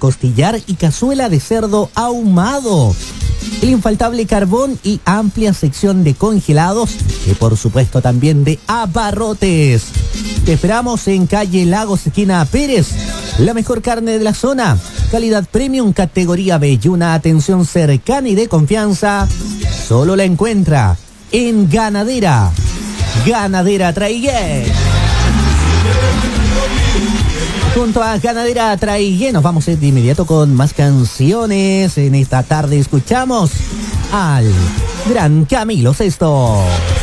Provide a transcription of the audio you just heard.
costillar y cazuela de cerdo ahumado. El infaltable carbón y amplia sección de congelados y por supuesto también de abarrotes. Te esperamos en calle Lagos, esquina Pérez. La mejor carne de la zona, calidad premium, categoría B y una atención cercana y de confianza. Solo la encuentra en Ganadera Traiguén. Junto a Ganadera Traiguén nos vamos a ir de inmediato con más canciones. En esta tarde escuchamos al gran Camilo Sesto.